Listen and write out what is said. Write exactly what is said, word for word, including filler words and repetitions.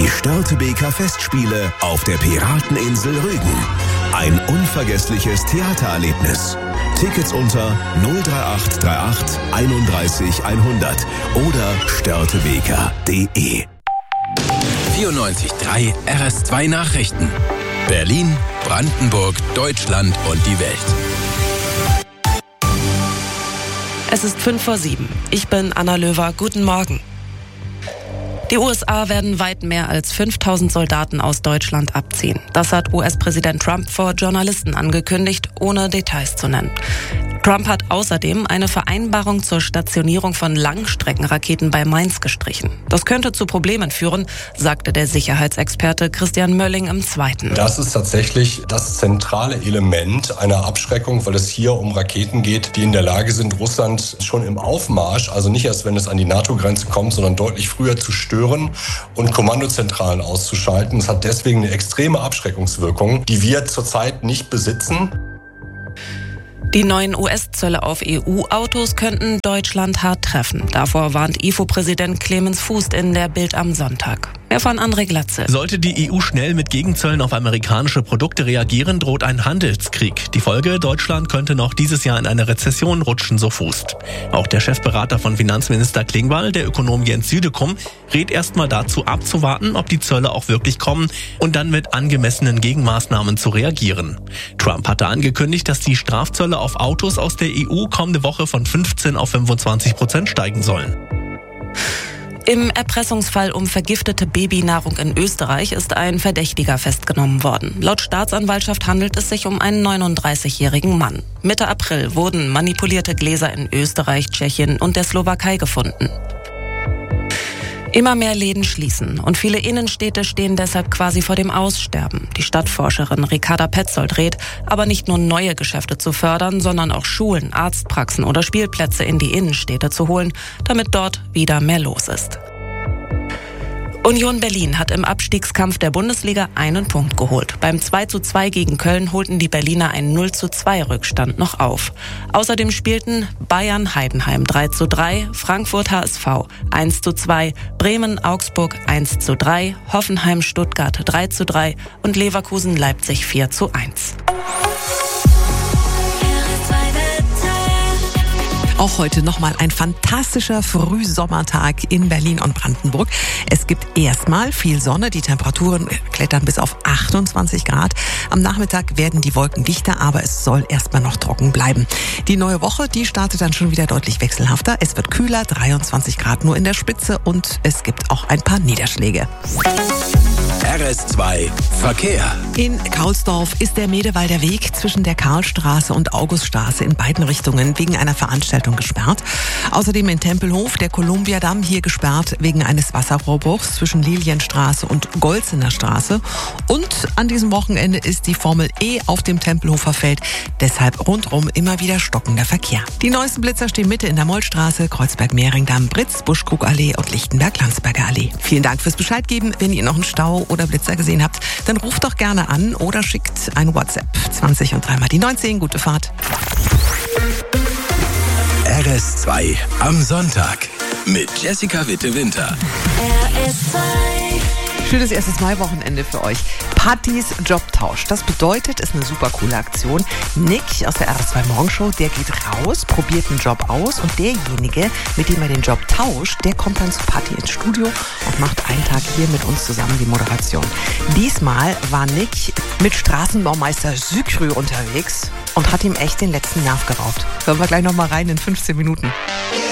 Die Störtebeker Festspiele auf der Pirateninsel Rügen. Ein unvergessliches Theatererlebnis. Tickets unter null drei acht drei acht einunddreißig hundert oder störtebeker punkt de. vierundneunzig Komma drei R S zwei Nachrichten. Berlin, Brandenburg, Deutschland und die Welt. Es ist fünf vor sieben. Ich bin Anna Löwer. Guten Morgen. Die U S A werden weit mehr als fünftausend Soldaten aus Deutschland abziehen. Das hat U S-Präsident Trump vor Journalisten angekündigt, ohne Details zu nennen. Trump hat außerdem eine Vereinbarung zur Stationierung von Langstreckenraketen bei Mainz gestrichen. Das könnte zu Problemen führen, sagte der Sicherheitsexperte Christian Mölling im Zweiten. Das ist tatsächlich das zentrale Element einer Abschreckung, weil es hier um Raketen geht, die in der Lage sind, Russland schon im Aufmarsch, also nicht erst, wenn es an die NATO-Grenze kommt, sondern deutlich früher zu stören und Kommandozentralen auszuschalten. Es hat deswegen eine extreme Abschreckungswirkung, die wir zurzeit nicht besitzen. Die neuen U S-Zölle auf E U-Autos könnten Deutschland hart treffen. Davor warnt I F O-Präsident Clemens Fuß in der Bild am Sonntag. Mehr von André Glatze. Sollte die E U schnell mit Gegenzöllen auf amerikanische Produkte reagieren, droht ein Handelskrieg. Die Folge: Deutschland könnte noch dieses Jahr in eine Rezession rutschen, so Fuß. Auch der Chefberater von Finanzminister Klingbeil, der Ökonom Jens Südekum, rät erstmal dazu abzuwarten, ob die Zölle auch wirklich kommen und dann mit angemessenen Gegenmaßnahmen zu reagieren. Trump hatte angekündigt, dass die Strafzölle auf Autos aus der E U kommende Woche von fünfzehn auf fünfundzwanzig Prozent steigen sollen. Im Erpressungsfall um vergiftete Babynahrung in Österreich ist ein Verdächtiger festgenommen worden. Laut Staatsanwaltschaft handelt es sich um einen neununddreißigjährigen Mann. Mitte April wurden manipulierte Gläser in Österreich, Tschechien und der Slowakei gefunden. Immer mehr Läden schließen und viele Innenstädte stehen deshalb quasi vor dem Aussterben. Die Stadtforscherin Ricarda Petzold rät, aber nicht nur neue Geschäfte zu fördern, sondern auch Schulen, Arztpraxen oder Spielplätze in die Innenstädte zu holen, damit dort wieder mehr los ist. Union Berlin hat im Abstiegskampf der Bundesliga einen Punkt geholt. Beim zwei zu zwei gegen Köln holten die Berliner einen null zu zwei Rückstand noch auf. Außerdem spielten Bayern Heidenheim drei zu drei, Frankfurt H S V eins zu zwei, Bremen Augsburg eins zu drei, Hoffenheim Stuttgart drei zu drei und Leverkusen Leipzig vier zu eins. Auch heute nochmal ein fantastischer Frühsommertag in Berlin und Brandenburg. Es gibt erstmal viel Sonne, die Temperaturen klettern bis auf achtundzwanzig Grad. Am Nachmittag werden die Wolken dichter, aber es soll erstmal noch trocken bleiben. Die neue Woche, die startet dann schon wieder deutlich wechselhafter. Es wird kühler, dreiundzwanzig Grad nur in der Spitze und es gibt auch ein paar Niederschläge. R S zwei Verkehr. In Kaulsdorf ist der Medewalder Weg zwischen der Karlstraße und Auguststraße in beiden Richtungen wegen einer Veranstaltung gesperrt. Außerdem in Tempelhof der Kolumbiadamm hier gesperrt wegen eines Wasserrohrbruchs zwischen Lilienstraße und Golzener Straße. Und an diesem Wochenende ist die Formel E auf dem Tempelhofer Feld. Deshalb rundrum immer wieder stockender Verkehr. Die neuesten Blitzer stehen Mitte in der Mollstraße, Kreuzberg-Mehringdamm, Britz, Buschkrugallee und Lichtenberg-Landsberger Allee. Vielen Dank fürs Bescheid geben. Wenn ihr noch einen Stau oder Blitzer gesehen habt, dann ruft doch gerne an oder schickt ein WhatsApp. zwanzig und dreimal die neunzehn. Gute Fahrt. R S zwei am Sonntag mit Jessica Witte-Winter. R S zwei. Schönes erstes Mai-Wochenende für euch. Partys Jobtausch. Das bedeutet, ist eine super coole Aktion. Nick aus der R S zwei Morgenshow, der geht raus, probiert einen Job aus und derjenige, mit dem er den Job tauscht, der kommt dann zur Party ins Studio und macht einen Tag hier mit uns zusammen die Moderation. Diesmal war Nick mit Straßenbaumeister Sükrü unterwegs und hat ihm echt den letzten Nerv geraubt. Hören wir gleich noch mal rein in fünfzehn Minuten.